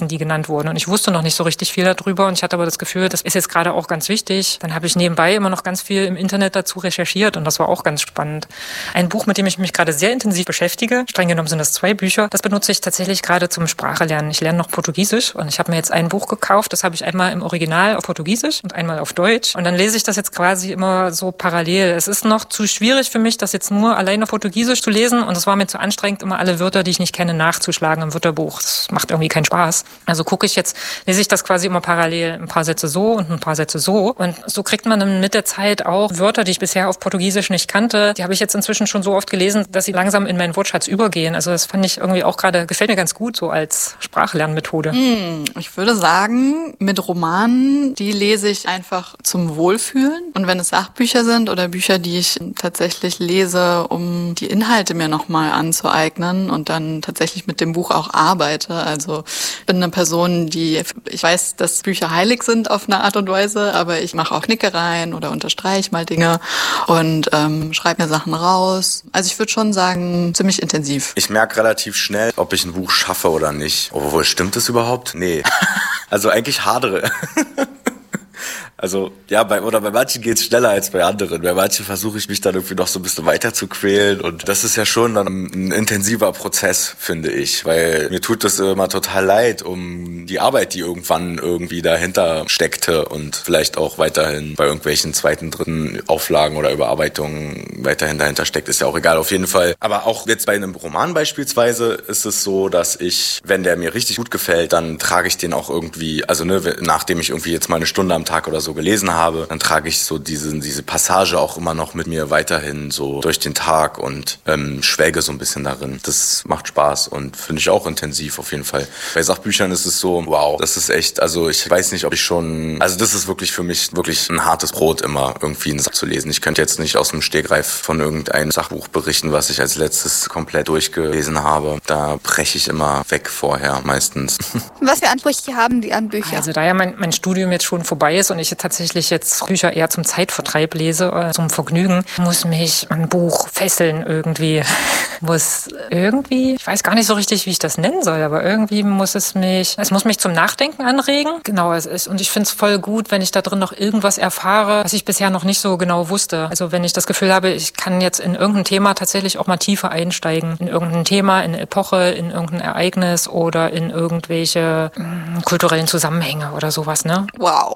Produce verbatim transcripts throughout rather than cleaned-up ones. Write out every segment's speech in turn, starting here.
Ereignissen, die genannt wurden. Und ich wusste noch nicht so richtig viel darüber und ich hatte aber das Gefühl, das ist jetzt gerade auch ganz wichtig. Dann habe ich nebenbei immer noch ganz viel im Internet dazu recherchiert und das war auch ganz spannend. Ein Buch, mit dem ich mich gerade sehr intensiv beschäftige, streng genommen sind das zwei Bücher, das benutze ich tatsächlich gerade zum Sprachelernen. Ich lerne noch Portugiesisch und ich habe mir jetzt ein Buch gekauft, das habe ich einmal im Original auf Portugiesisch und einmal auf Deutsch und dann lese ich das jetzt quasi immer so parallel. Es ist noch zu schwierig für mich, das jetzt nur allein auf Portugiesisch zu lesen und es war mir zu anstrengend, immer alle Wörter, die ich nicht kenne, nachzuschlagen im Wörterbuch. Das macht irgendwie keinen Spaß. Also gucke ich jetzt, lese ich das quasi immer parallel, ein paar Sätze so und ein paar Sätze so und so kriegt man dann mit der Zeit auch Wörter, die ich bisher auf Portugiesisch nicht kannte, die habe ich jetzt inzwischen schon so oft gelesen, dass sie langsam in meinen Wortschatz übergehen. Also das fand ich irgendwie auch gerade, gefällt mir ganz gut so als Sprachlernmethode. Hm, ich würde sagen, mit Romanen, die lese ich einfach zum Wohlfühlen. Und wenn es Sachbücher sind oder Bücher, die ich tatsächlich lese, um die Inhalte mir nochmal anzueignen und dann tatsächlich mit dem Buch auch arbeite. Also ich bin eine Person, die, ich weiß, dass Bücher heilig sind auf eine Art und Weise, aber ich mache auch Knickereien oder unterstreiche mal Dinge und ähm, schreibe mir Sachen raus. Also ich würde schon sagen, ziemlich intensiv. Ich merke relativ schnell, ob ich ein Buch schaffe oder nicht. Obwohl, stimmt das überhaupt? Nee. Also eigentlich hadere. Also, ja, bei, oder bei manchen geht's schneller als bei anderen. Bei manchen versuche ich mich dann irgendwie noch so ein bisschen weiter zu quälen. Und das ist ja schon dann ein intensiver Prozess, finde ich. Weil mir tut das immer total leid um die Arbeit, die irgendwann irgendwie dahinter steckte und vielleicht auch weiterhin bei irgendwelchen zweiten, dritten Auflagen oder Überarbeitungen weiterhin dahinter steckt. Ist ja auch egal, auf jeden Fall. Aber auch jetzt bei einem Roman beispielsweise ist es so, dass ich, wenn der mir richtig gut gefällt, dann trage ich den auch irgendwie, also ne, nachdem ich irgendwie jetzt mal eine Stunde am Tag oder so gelesen habe, dann trage ich so diese, diese Passage auch immer noch mit mir weiterhin so durch den Tag und ähm, schwelge so ein bisschen darin. Das macht Spaß und finde ich auch intensiv auf jeden Fall. Bei Sachbüchern ist es so, wow, das ist echt, also ich weiß nicht, ob ich schon, also das ist wirklich für mich wirklich ein hartes Brot immer irgendwie ein Sach zu lesen. Ich könnte jetzt nicht aus dem Stegreif von irgendeinem Sachbuch berichten, was ich als letztes komplett durchgelesen habe. Da breche ich immer weg vorher meistens. Was für Ansprüche haben die an Bücher? Also da ja mein, mein Studium jetzt schon vorbei ist und ich tatsächlich jetzt Bücher eher zum Zeitvertreib lese, äh, zum Vergnügen, muss mich ein Buch fesseln irgendwie. Muss irgendwie, ich weiß gar nicht so richtig, wie ich das nennen soll, aber irgendwie muss es mich, es muss mich zum Nachdenken anregen. Genau, es ist, und ich finde es voll gut, wenn ich da drin noch irgendwas erfahre, was ich bisher noch nicht so genau wusste. Also wenn ich das Gefühl habe, ich kann jetzt in irgendein Thema tatsächlich auch mal tiefer einsteigen. In irgendein Thema, in eine Epoche, in irgendein Ereignis oder in irgendwelche mh, kulturellen Zusammenhänge oder sowas, ne? Wow.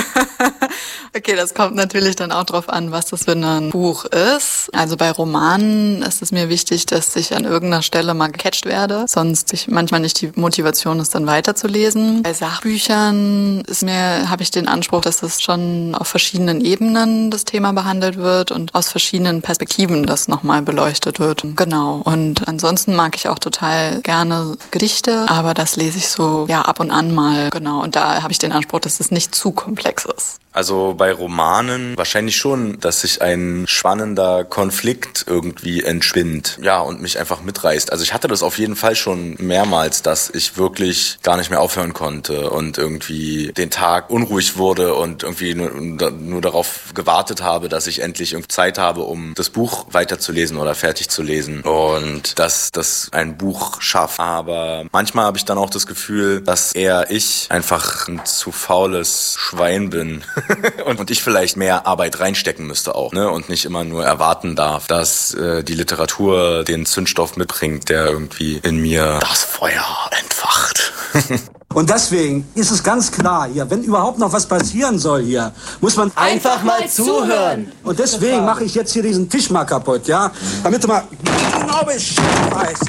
Okay, das kommt natürlich dann auch drauf an, was das für ein Buch ist. Also bei Romanen ist es mir wichtig, dass ich an irgendeiner Stelle mal gecatcht werde, sonst ich manchmal nicht die Motivation ist, dann weiterzulesen. Bei Sachbüchern ist mir, habe ich den Anspruch, dass es schon auf verschiedenen Ebenen das Thema behandelt wird und aus verschiedenen Perspektiven das nochmal beleuchtet wird. Genau. Und ansonsten mag ich auch total gerne Gedichte, aber das lese ich so ja ab und an mal. Genau. Und da habe ich den Anspruch, dass es nicht zu komplex ist. Also bei Romanen wahrscheinlich schon, dass sich ein spannender Konflikt irgendwie entspinnt, ja, und mich einfach mitreißt. Also ich hatte das auf jeden Fall schon mehrmals, dass ich wirklich gar nicht mehr aufhören konnte und irgendwie den Tag unruhig wurde und irgendwie nur, nur darauf gewartet habe, dass ich endlich Zeit habe, um das Buch weiterzulesen oder fertig zu lesen und dass das ein Buch schafft. Aber manchmal habe ich dann auch das Gefühl, dass eher ich einfach ein zu faules Schwein bin. und, und ich vielleicht mehr Arbeit reinstecken müsste auch, ne? Und nicht immer nur erwarten darf, dass äh, die Literatur den Zündstoff mitbringt, der irgendwie in mir das Feuer entfacht. Und deswegen ist es ganz klar hier, wenn überhaupt noch was passieren soll hier, muss man einfach mal zuhören. Und deswegen mache ich jetzt hier diesen Tisch mal kaputt, ja? Damit du mal genau Bescheid weißt.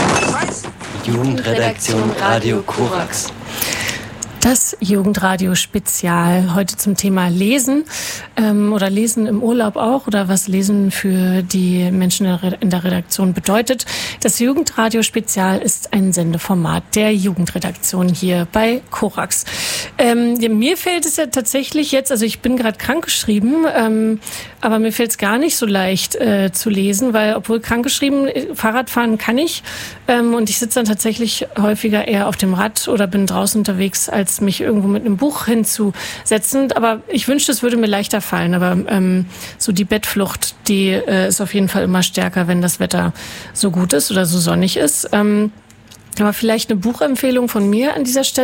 Jugendredaktion Radio Korax. Das Jugendradio-Spezial heute zum Thema Lesen ähm, oder Lesen im Urlaub auch oder was Lesen für die Menschen in der Redaktion bedeutet. Das Jugendradio-Spezial ist ein Sendeformat der Jugendredaktion hier bei Korax. Ähm, ja, mir fällt es ja tatsächlich jetzt, also ich bin gerade krankgeschrieben, ähm, aber mir fällt es gar nicht so leicht äh, zu lesen, weil obwohl krankgeschrieben, Fahrradfahren kann ich ähm, und ich sitze dann tatsächlich häufiger eher auf dem Rad oder bin draußen unterwegs, als mich irgendwo mit einem Buch hinzusetzen. Aber ich wünschte, es würde mir leichter fallen. Aber ähm, so die Bettflucht, die äh, ist auf jeden Fall immer stärker, wenn das Wetter so gut ist oder so sonnig ist. Ähm, aber vielleicht eine Buchempfehlung von mir an dieser Stelle.